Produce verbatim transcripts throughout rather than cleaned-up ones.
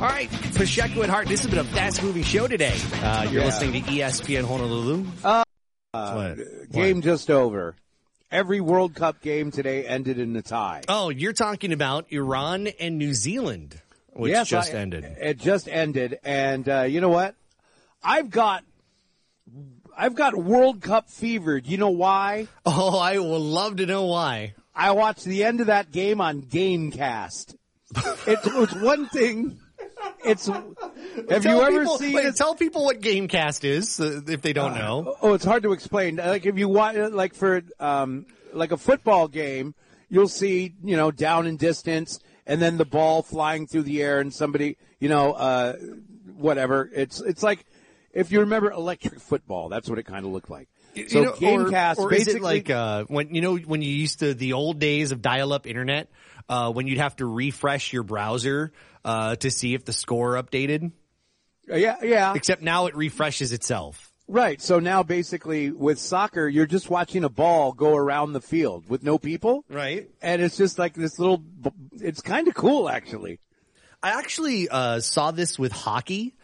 All right, Pacheco and Hart, this has been a fast-moving show today. Uh, you're Yeah. listening to E S P N Honolulu. Uh, What? game What? just over. Every World Cup game today ended in a tie. Oh, you're talking about Iran and New Zealand, which yes, just I- ended. It just ended, and uh, you know what? I've got, I've got World Cup fever. Do you know why? Oh, I would love to know why. I watched the end of that game on Gamecast. It's, it's one thing. It's have Tell you ever people, seen? wait, it? tell people what Gamecast is uh, if they don't know. Oh, it's hard to explain. Like if you watch, like for um, like a football game, you'll see, you know, down and distance, and then the ball flying through the air, and somebody, you know, uh, whatever. It's it's like if you remember electric football, that's what it kind of looked like. So You know, Gamecast, or, or is basically, it like uh, when you know when you used to the old days of dial-up internet, uh, when you'd have to refresh your browser uh, to see if the score updated? yeah, yeah, Except now it refreshes itself. right. So now basically with soccer, you're just watching a ball go around the field with no people, Right. and it's just like this little. It's kind of cool, actually. I actually uh, saw this with hockey.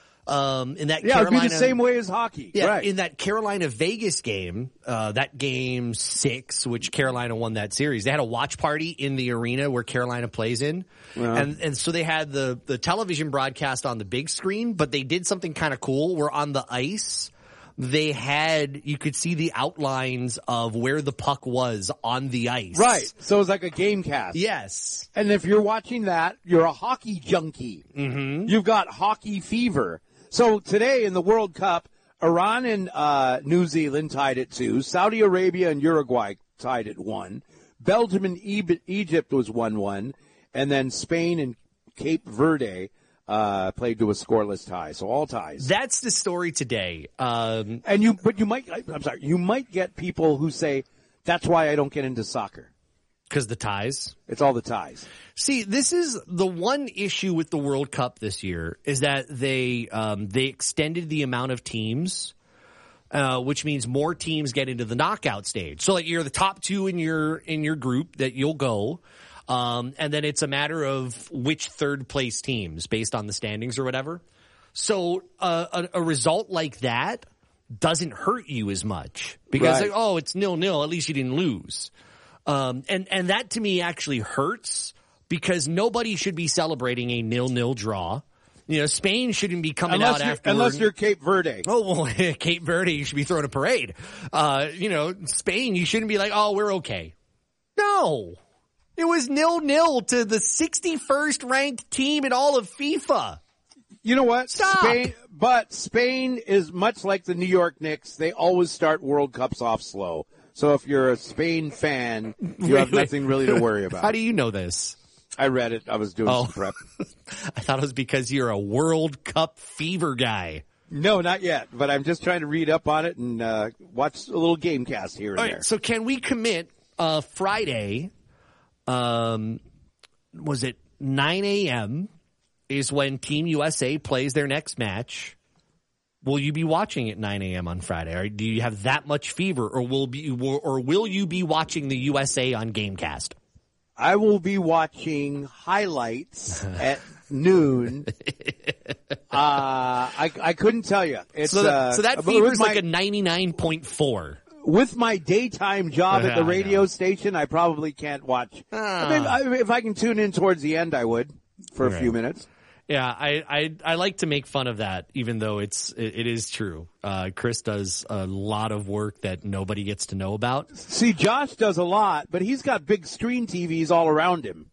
Um, in that Yeah, Carolina, it'd be the same way as hockey. Yeah, right. in that Carolina Vegas game, uh, that game six, which Carolina won that series, they had a watch party in the arena where Carolina plays in. Uh-huh. And, and so they had the, the television broadcast on the big screen, but they did something kind of cool where on the ice, they had, you could see the outlines of where the puck was on the ice. Right. So it's like a game cast. Yes. And if you're watching that, you're a hockey junkie. Mm-hmm. You've got hockey fever. So today in the World Cup, Iran and uh, New Zealand tied at two. Saudi Arabia and Uruguay tied at one. Belgium and e- Egypt was one one. And then Spain and Cape Verde uh, played to a scoreless tie. So all ties. That's the story today. Um, And you, but you might, I'm sorry, you might get people who say, that's why I don't get into soccer. cause the ties. It's all the ties. See, this is the one issue with the World Cup this year is that they um, they extended the amount of teams, uh, which means more teams get into the knockout stage. So, like, you're the top two in your in your group that you'll go, um, and then it's a matter of which third place teams based on the standings or whatever. So, uh, a, a result like that doesn't hurt you as much because, Right. like, oh, it's nil nil. At least you didn't lose. Um, and, and that to me actually hurts because nobody should be celebrating a nil-nil draw. You know, Spain shouldn't be coming Unless out you're, after. unless you're Cape Verde. Oh, well, Cape Verde, you should be throwing a parade. Uh, you know, Spain, you shouldn't be like, oh, we're okay. No. It was nil-nil to the sixty-first ranked team in all of FIFA. You know what? Stop. Spain, but Spain is much like the New York Knicks. They always start World Cups off slow. So if you're a Spain fan, you have Wait, wait. nothing really to worry about. How do you know this? I read it. I was doing Oh. some prep. I thought it was because you're a World Cup fever guy. No, not yet. But I'm just trying to read up on it and uh, watch a little game cast here and All there. right, so can we commit uh, Friday? Um, was it nine a.m. is when Team U S A plays their next match? Will you be watching at nine a.m. on Friday? Or do you have that much fever, or will be, or will you be watching the U S A on Gamecast? I will be watching highlights at noon. Uh, I I couldn't tell you. It's So, that, uh, so that but fever with is my- like a ninety-nine point four. With my daytime job at Yeah, the I radio know. station, I probably can't watch. Ah. I mean, I, if I can tune in towards the end, I would for a Right. few minutes. Yeah, I, I I like to make fun of that, even though it's it, it is true. Uh, Chris does a lot of work that nobody gets to know about. See, Josh does a lot, but he's got big screen T Vs all around him.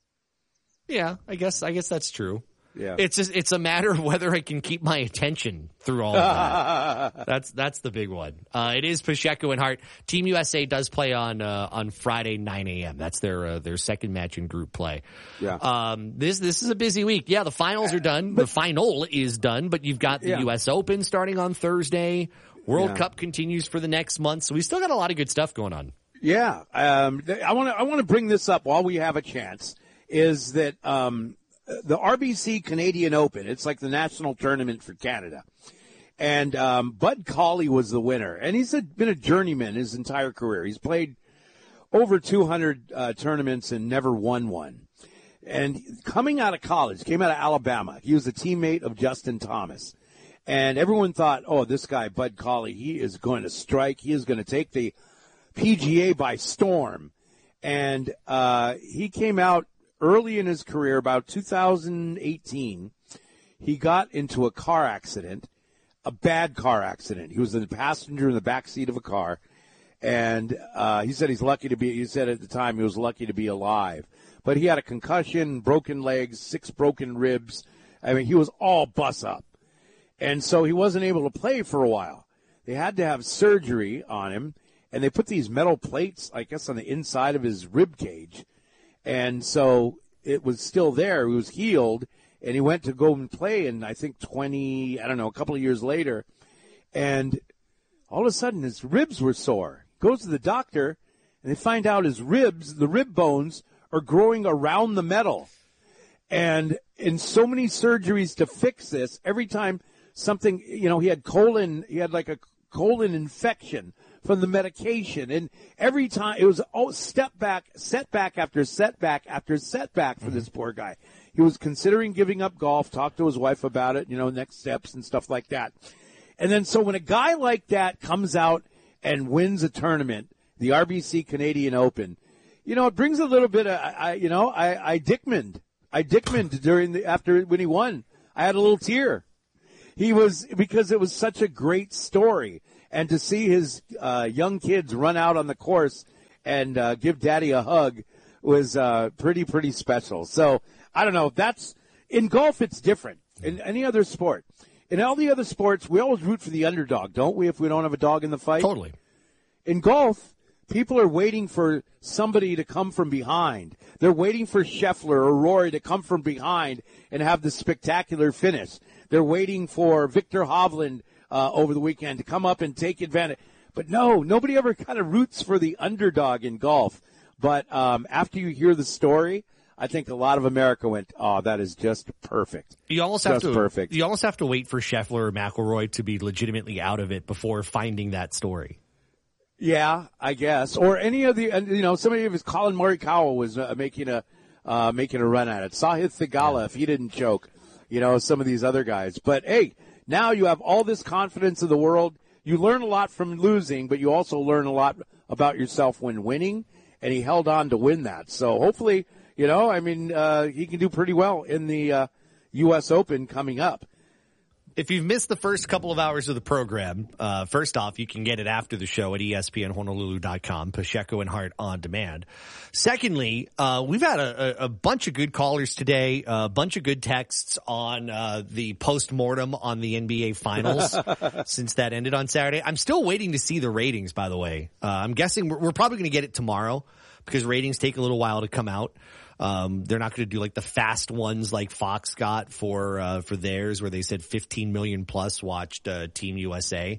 Yeah, I guess I guess that's true. Yeah. It's just, it's a matter of whether I can keep my attention through all of that. that's that's the big one. Uh, it is Pacheco and Hart. Team U S A does play on uh, on Friday nine a.m. That's their uh, their second match in group play. Yeah. Um, this this is a busy week. Yeah, the finals are done. The final is done, but you've got the Yeah. U S Open starting on Thursday. World Yeah. Cup continues for the next month, so we still got a lot of good stuff going on. Yeah, um, th- I want to I want to bring this up while we have a chance. Is that um, the R B C Canadian Open? It's like the national tournament for Canada, and um, Bud Cauley was the winner, and he's a, been a journeyman his entire career. He's played over two hundred uh, tournaments and never won one. And coming out of college, came out of Alabama. He was a teammate of Justin Thomas. And everyone thought, oh, this guy, Bud Cauley, he is going to strike. He is going to take the P G A by storm. And uh, he came out early in his career, about two thousand eighteen. He got into a car accident, a bad car accident. He was the passenger in the back seat of a car. And uh, he said he's lucky to be, he said at the time he was lucky to be alive. But he had a concussion, broken legs, six broken ribs. I mean, he was all bust up. And so he wasn't able to play for a while. They had to have surgery on him, and they put these metal plates, I guess, on the inside of his rib cage. And so it was still there. He was healed, and he went to go and play in, I think, twenty, I don't know, a couple of years later. And all of a sudden, his ribs were sore. He goes to the doctor, and they find out his ribs, the rib bones, are growing around the metal. And in so many surgeries to fix this, every time something, you know, he had colon, he had like a colon infection from the medication. And every time it was oh, step back, setback after setback after setback for mm-hmm. this poor guy. He was considering giving up golf, talked to his wife about it, you know, next steps and stuff like that. And then so when a guy like that comes out and wins a tournament, the R B C Canadian Open, you know, it brings a little bit of, I, you know, I, I Dickmaned. I Dickmaned during the, after, when he won. I had a little tear. He was, because it was such a great story. And to see his, uh, young kids run out on the course and, uh, give daddy a hug was, uh, pretty, pretty special. So, I don't know, that's, in golf it's different. In any other sport. In all the other sports, we always root for the underdog, don't we, if we don't have a dog in the fight? Totally. In golf, people are waiting for somebody to come from behind. They're waiting for Scheffler or Rory to come from behind and have the spectacular finish. They're waiting for Victor Hovland uh, over the weekend to come up and take advantage. But no, nobody ever kind of roots for the underdog in golf. But um, after you hear the story, I think a lot of America went, oh, that is just perfect. You almost just have to perfect. You almost have to wait for Scheffler or McIlroy to be legitimately out of it before finding that story. Yeah, I guess. Or any of the, you know, somebody of his, Colin Morikawa was uh, making a uh, making a run at it. Sahith Theegala, yeah. if he didn't choke, you know, some of these other guys. But, hey, now you have all this confidence in the world. You learn a lot from losing, but you also learn a lot about yourself when winning, and he held on to win that. So hopefully, you know, I mean, uh, he can do pretty well in the uh, U S Open coming up. If you've missed the first couple of hours of the program, uh, first off, you can get it after the show at E S P N Honolulu dot com, Pacheco and Hart on demand. Secondly, uh, we've had a, a bunch of good callers today, a bunch of good texts on uh, the post-mortem on the N B A Finals since that ended on Saturday. I'm still waiting to see the ratings, by the way. Uh, I'm guessing we're, we're probably going to get it tomorrow because ratings take a little while to come out. Um, they're not going to do like the fast ones like Fox got for, uh, for theirs where they said fifteen million plus watched, uh, Team U S A.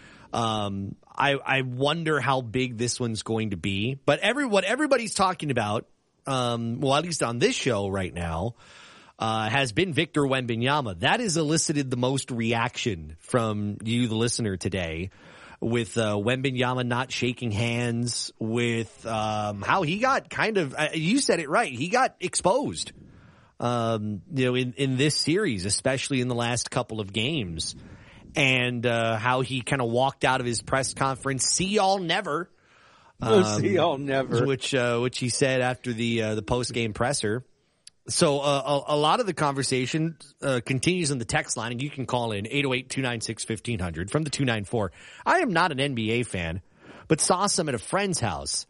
Um, I, I wonder how big this one's going to be, but every, what everybody's talking about, um, well, at least on this show right now, uh, has been Victor Wembanyama. That has elicited the most reaction from you, the listener, today. With uh, Wembanyama not shaking hands, with um, how he got kind of, uh, you said it right, he got exposed, um, you know, in, in this series, especially in the last couple of games, and uh, how he kind of walked out of his press conference, see y'all never. Um, see y'all never. Which, uh, which he said after the, uh, the post-game presser. So uh, a, a lot of the conversation uh, continues on the text line, and you can call in eight oh eight, two nine six, fifteen hundred from the two nine four. I am not an N B A fan, but saw some at a friend's house.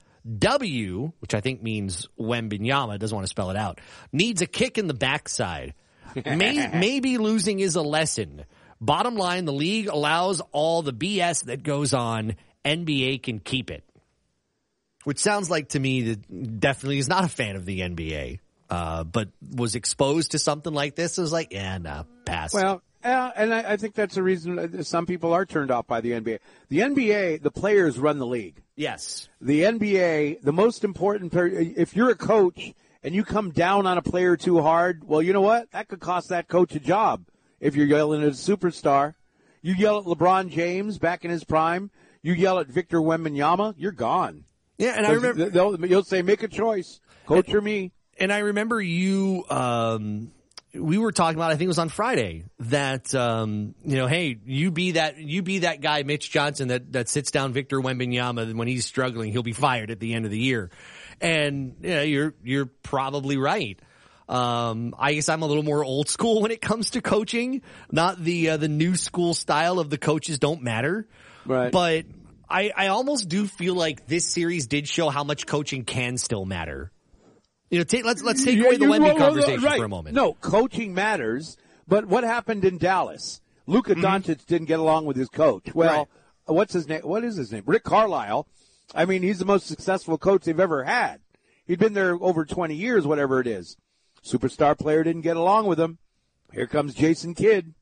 W, which I think means Wembanyama, doesn't want to spell it out, needs a kick in the backside. May, maybe losing is a lesson. Bottom line, the league allows all the B S that goes on. N B A can keep it. Which sounds like to me that definitely is not a fan of the N B A. Uh, but was exposed to something like this. It was like, yeah, nah, pass. Well, uh, and I, I think that's the reason some people are turned off by the N B A. The N B A, the players run the league. Yes. The N B A, the most important, if you're a coach and you come down on a player too hard, well, you know what? That could cost that coach a job. If you're yelling at a superstar, you yell at LeBron James back in his prime, you yell at Victor Wembanyama, you're gone. Yeah, and I remember they'll, you'll say, make a choice, coach and, or me. And I remember you, um, we were talking about, I think it was on Friday, that, um, you know, hey, you be that, you be that guy, Mitch Johnson, that, that sits down Victor Wembanyama, and when he's struggling, he'll be fired at the end of the year. And, you know, you're, you're probably right. Um, I guess I'm a little more old school when it comes to coaching, not the, uh, the new school style of the coaches don't matter. Right. But I, I almost do feel like this series did show how much coaching can still matter. You know, take, let's let's take Yeah, away the you- Wemby well, well, conversation right. for a moment. No, coaching matters, but what happened in Dallas? Luka Mm-hmm. Doncic didn't get along with his coach. Well, Right. what's his name? What is his name? Rick Carlisle. I mean, he's the most successful coach they've ever had. He'd been there over twenty years, whatever it is. Superstar player didn't get along with him. Here comes Jason Kidd.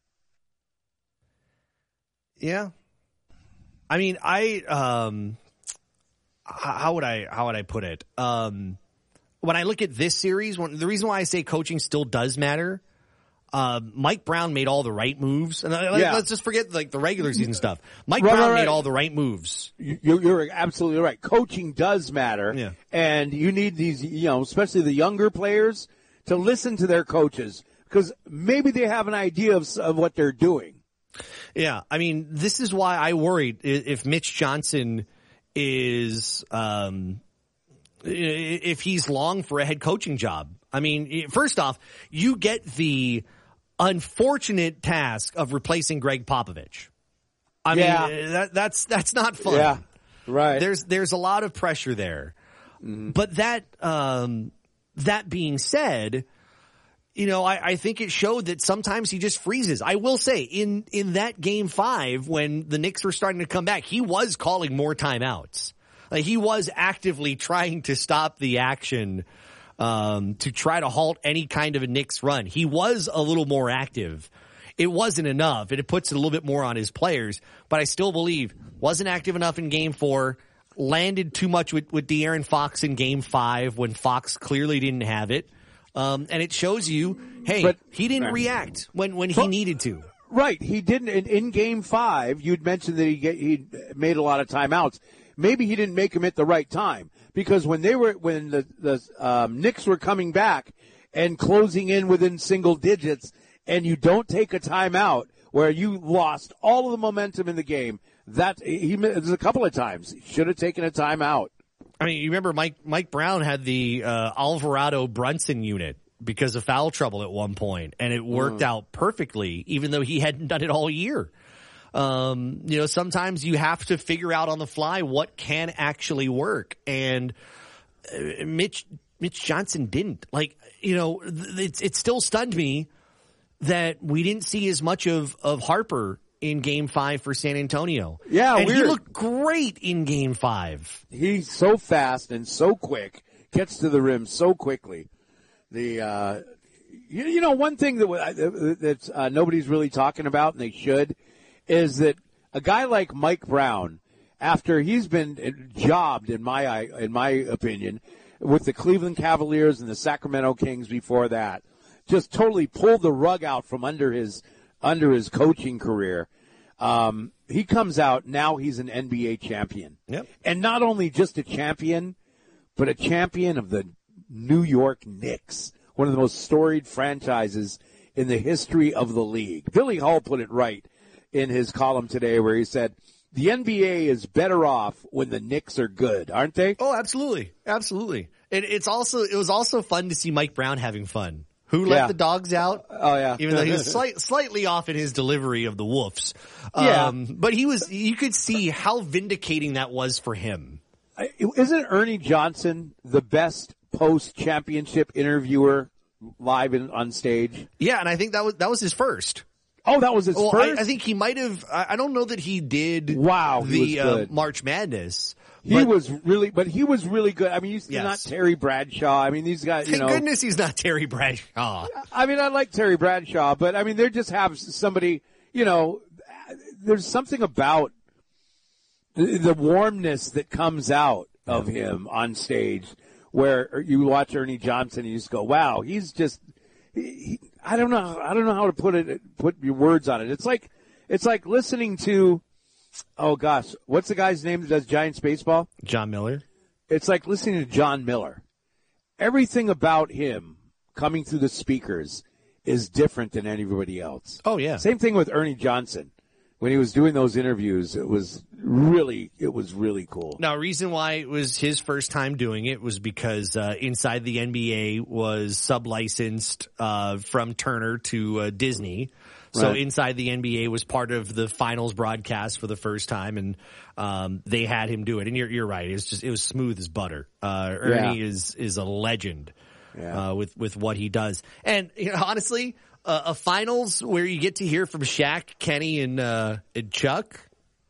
Yeah. I mean, I um, h- how would I how would I put it? Um, when I look at this series, when, the reason why I say coaching still does matter. Uh, Mike Brown made all the right moves, and uh, Yeah. let's just forget like the regular season stuff. Mike Right, Brown right, right. made all the right moves. You- You're absolutely right. Coaching does matter. Yeah. And you need these, you know, especially the younger players to listen to their coaches because maybe they have an idea of, of what they're doing. Yeah, I mean, this is why I worried i- if Mitch Johnson is, um, i- if he's long for a head coaching job. I mean, i- first off, you get the unfortunate task of replacing Greg Popovich. I Yeah. mean, that, that's that's not fun. Yeah, right. There's there's a lot of pressure there. But that um, that being said, you know, I, I think it showed that sometimes he just freezes. I will say, in, in that game five, when the Knicks were starting to come back, he was calling more timeouts. Like, he was actively trying to stop the action, um, to try to halt any kind of a Knicks run. He was a little more active. It wasn't enough, and it puts it a little bit more on his players, but I still believe wasn't active enough in game four, landed too much with, with De'Aaron Fox in game five when Fox clearly didn't have it. Um, and it shows you, hey, But- he didn't react when, when he needed to. Right. He didn't in, in game five. You'd mentioned that he get, he made a lot of timeouts. Maybe he didn't make them at the right time because when they were when the the um, Knicks were coming back and closing in within single digits, and you don't take a timeout where you lost all of the momentum in the game. That he there's a couple of times he should have taken a timeout. I mean, you remember Mike Mike Brown had the uh, Alvarado Brunson unit because of foul trouble at one point, and it worked out perfectly, even though he hadn't done it all year. Um, you know, sometimes you have to figure out on the fly what can actually work, and uh, Mitch Mitch Johnson didn't. Like, you know, it, it still stunned me that we didn't see as much of of Harper in Game Five for San Antonio. Yeah, and he weird. looked great in Game Five. He's so fast and so quick, gets to the rim so quickly. The uh, you, you know one thing that that uh, nobody's really talking about, and they should, is that a guy like Mike Brown, after he's been jobbed in my eye- in my opinion, with the Cleveland Cavaliers and the Sacramento Kings before that, just totally pulled the rug out from under his under his coaching career. Um, he comes out, now he's an N B A champion. Yep. And not only just a champion, but a champion of the New York Knicks, one of the most storied franchises in the history of the league. Billy Hull put it right in his column today where he said, the N B A is better off when the Knicks are good, aren't they? Oh, absolutely. Absolutely. It, it's also, it was also fun to see Mike Brown having fun. Who let Yeah. the dogs out? Oh, yeah. Even though he was slight, slightly off in his delivery of the woofs. Yeah. Um, but he was, you could see how vindicating that was for him. I- Isn't Ernie Johnson the best post-championship interviewer live in, on stage? Yeah. And I think that was, that was his first. Oh, that was his Well, first? I, I think he might have, I, I don't know that he did Wow, he the was uh, good. March Madness. He but was really, but he was really good. I mean, he's Yes. not Terry Bradshaw. I mean, these guys, you Thank know. goodness he's not Terry Bradshaw. I mean, I like Terry Bradshaw, but I mean, they just have somebody, you know, there's something about the, the warmness that comes out of him on stage where you watch Ernie Johnson and you just go, wow, he's just, he, he, I don't know, I don't know how to put it, put your words on it. It's like, it's like listening to, oh gosh, what's the guy's name that does Giants baseball? John Miller. It's like listening to John Miller. everything about him coming through the speakers is different than anybody else. Oh, yeah. Same thing with Ernie Johnson. When he was doing those interviews, it was really, it was really cool. Now, reason why it was his first time doing it was because uh, Inside the N B A was sub-licensed uh, from Turner to uh, Disney. So Right. Inside the N B A was part of the finals broadcast for the first time, and um, they had him do it. And you're, you're right; it was just it was smooth as butter. Uh, Ernie Yeah. is is a legend Yeah. uh, with with what he does. And you know, honestly, uh, a finals where you get to hear from Shaq, Kenny, and uh, and Chuck.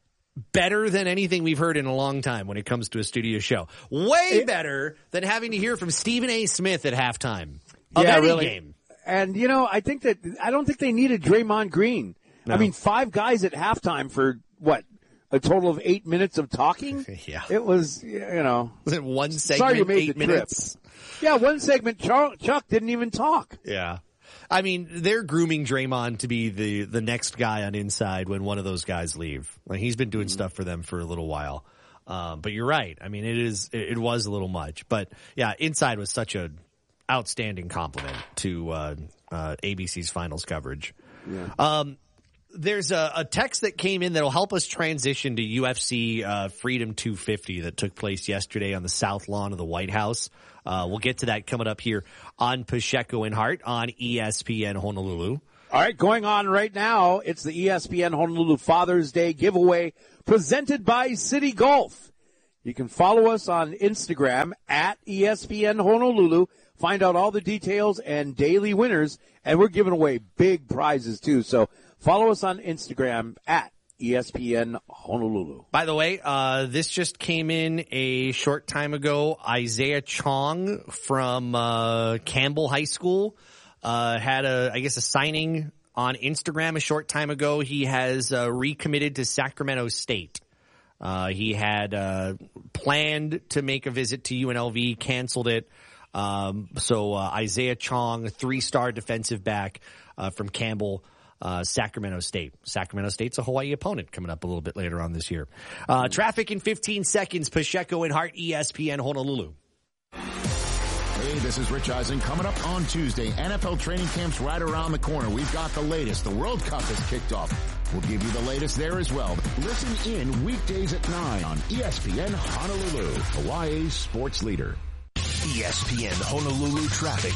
Better than anything we've heard in a long time when it comes to a studio show. Way It, better than having to hear from Stephen A. Smith at halftime of yeah, any really. game. And, you know, I think that, I don't think they needed Draymond Green. No. I mean, five guys at halftime for, what, a total of eight minutes of talking? Yeah. It was, you know. Was it one segment, Sorry you made eight the minutes? trip. Yeah, one segment, Char- Chuck didn't even talk. Yeah. I mean, they're grooming Draymond to be the, the next guy on Inside when one of those guys leave. Like, he's been doing mm-hmm. stuff for them for a little while. Um, but you're right. I mean, it is, it, it was a little much. But yeah, Inside was such a outstanding compliment to, uh, uh, A B C's finals coverage. Yeah. Um, there's a, a text that came in that'll help us transition to U F C, uh, Freedom two fifty that took place yesterday on the South Lawn of the White House. Uh, we'll get to that coming up here on Pacheco and Hart on E S P N Honolulu. All right, going on right now, it's the E S P N Honolulu Father's Day giveaway presented by City Golf. You can follow us on Instagram at E S P N Honolulu. Find out all the details and daily winners, and we're giving away big prizes too. So follow us on Instagram at E S P N Honolulu. By the way, uh, this just came in a short time ago. Isaiah Chong from uh, Campbell High School uh, had a, I guess, a signing on Instagram a short time ago. He has uh, recommitted to Sacramento State. Uh, he had uh, planned to make a visit to U N L V, canceled it. Um, so uh, Isaiah Chong, a three-star defensive back uh, from Campbell, uh, Sacramento State. Sacramento State's a Hawaii opponent coming up a little bit later on this year. Uh, traffic in fifteen seconds. Pacheco and Hart, E S P N Honolulu. Hey, this is Rich Eisen. Coming up on Tuesday, N F L training camp's right around the corner. We've got the latest. The World Cup has kicked off. We'll give you the latest there as well. Listen in weekdays at nine on E S P N Honolulu, Hawaii's sports leader. E S P N Honolulu traffic.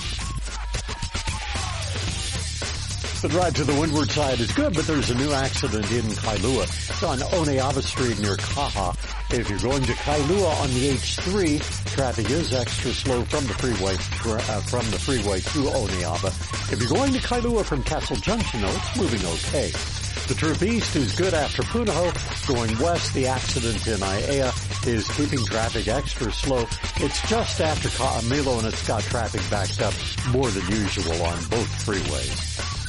The drive to the windward side is good, but there's a new accident in Kailua. It's on Oneava Street near Kaha. If you're going to Kailua on the H three, traffic is extra slow from the freeway uh, from the freeway to Oneava. If you're going to Kailua from Castle Junction, though, it's moving okay. The trip east is good after Punahou. Going west, the accident in Aiea is keeping traffic extra slow. It's just after Ka'amilo, and it's got traffic backed up more than usual on both freeways.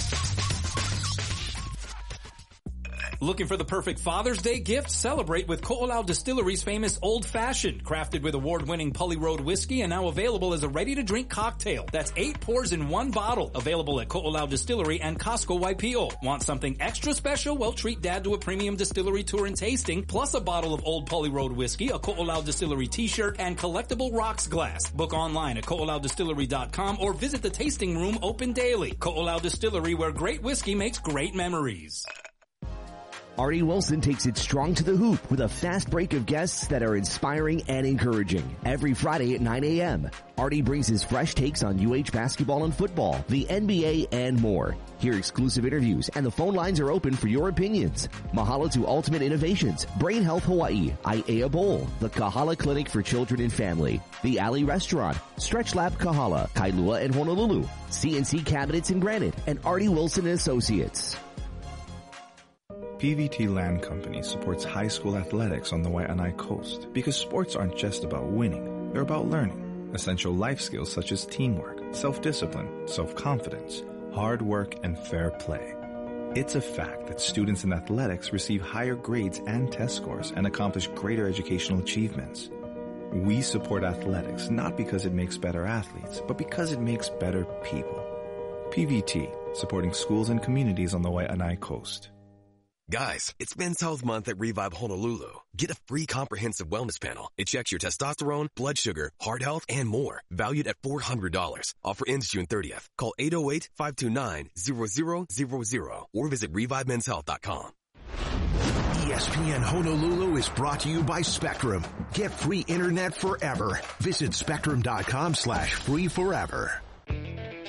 Looking for the perfect Father's Day gift? Celebrate with Ko'olau Distillery's famous Old Fashioned, crafted with award-winning Pully Road whiskey and now available as a ready-to-drink cocktail. That's eight pours in one bottle. Available at Ko'olau Distillery and Costco Waipio. Want something extra special? Well, treat Dad to a premium distillery tour and tasting, plus a bottle of Old Pully Road whiskey, a Ko'olau Distillery t-shirt, and collectible rocks glass. Book online at ko'olau distillery dot com or visit the tasting room open daily. Ko'olau Distillery, where great whiskey makes great memories. Artie Wilson takes it strong to the hoop with a fast break of guests that are inspiring and encouraging. Every Friday at nine a.m., Artie brings his fresh takes on U H basketball and football, the N B A, and more. Hear exclusive interviews, and the phone lines are open for your opinions. Mahalo to Ultimate Innovations, Brain Health Hawaii, Aiea Bowl, the Kahala Clinic for Children and Family, the Alley Restaurant, Stretch Lab Kahala, Kailua and Honolulu, C N C Cabinets and Granite, and Artie Wilson and Associates. P V T Land Company supports high school athletics on the Waianae Coast because sports aren't just about winning, they're about learning essential life skills such as teamwork, self-discipline, self-confidence, hard work, and fair play. It's a fact that students in athletics receive higher grades and test scores and accomplish greater educational achievements. We support athletics not because it makes better athletes, but because it makes better people. P V T, supporting schools and communities on the Waianae Coast. Guys, it's Men's Health Month at Revive Honolulu. Get a free comprehensive wellness panel. It checks your testosterone, blood sugar, heart health, and more. Valued at four hundred dollars. Offer ends June thirtieth. Call eight oh eight, five two nine, zero zero zero zero or visit revive men's health dot com. E S P N Honolulu is brought to you by Spectrum. Get free internet forever. Visit spectrum dot com slash free forever.